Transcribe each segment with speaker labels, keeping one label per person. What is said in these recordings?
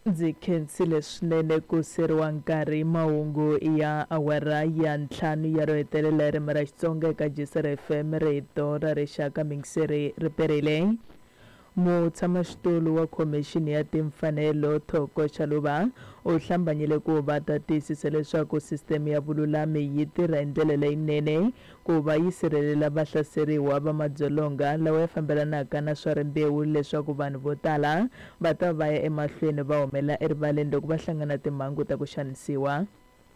Speaker 1: Ndzi khensile swinene ku seriwa nkarhi mahungu ya awara ya 5 ya ro hetelela ya ririmi ra Xitsonga eka Jeseri FM rito ra rixaka mingiseri ri perile. Mutshamaxitulu wa khomixini ya timfanelo Thoko Chaluva u hlambanyile ku va ta tiyisisa leswaku sisiteme ya vululami yi tirha hi ndlela leyinene ku va yi sirhelela vahlaseriwa va madzolonga lawa ya fambelanaka na swa rimbewu leswaku vanhu vo tala va ta va ya emahlweni va humela erivaleni loko va hlangana timhangu ta ku xanisiwa.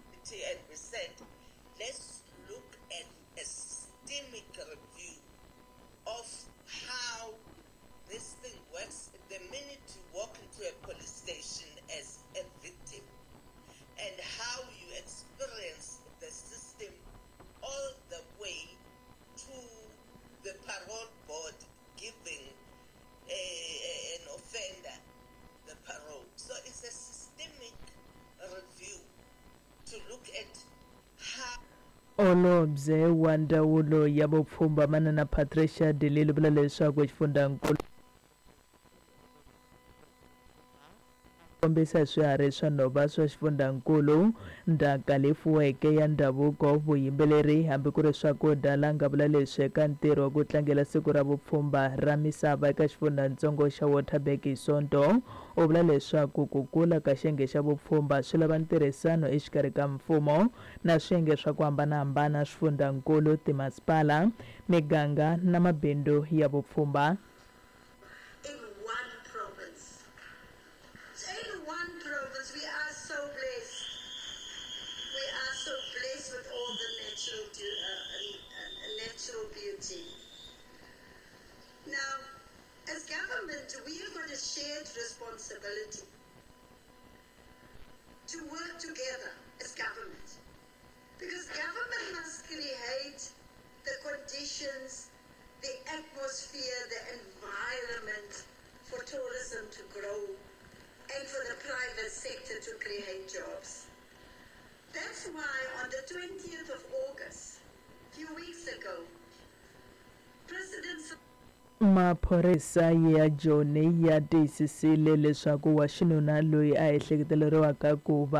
Speaker 2: Let's look at a systemic review of how this thing works the minute you walk into a police station as a victim and how you experience the system all the way to the parole board giving an offender the parole. So it's a systemic review to look at how
Speaker 1: Holobye wa Ndzawulo ya Vupfhumba Manana Patricia de Lille vula leswaku xifundzankulu kombisa swiharhi swa nhova swa xifundzankulu ndhaka leyi fuweke ya ndhavuko vuyimbeleri hambi ku ri swakudya la nga vula leswi eka ntirho wa ku tlangela siku ra vupfhumba ra misava eka xifundzatsongo xa Waterberg hi Sonto. U vula leswaku ku kula ka xiyenge xa vupfhumba swi lava ntirhisano exikarhi ka mfumo na swiyenge swa ku hambanahambana swifundzankulu timasipala miganga na mabindzu ya vupfhumba.
Speaker 3: We are so blessed. We are so blessed with all the natural beauty. Now, as government, we have got a shared responsibility to work together as government. Because government must create the conditions, the atmosphere, the environment for tourism to grow and for the private sector to create jobs. That's why on the 20th of August, a few weeks ago, President
Speaker 1: Maphorisa ya Joni ya tiyisisile leswaku wa xinuna loyi a ehleketeleriwaka ku va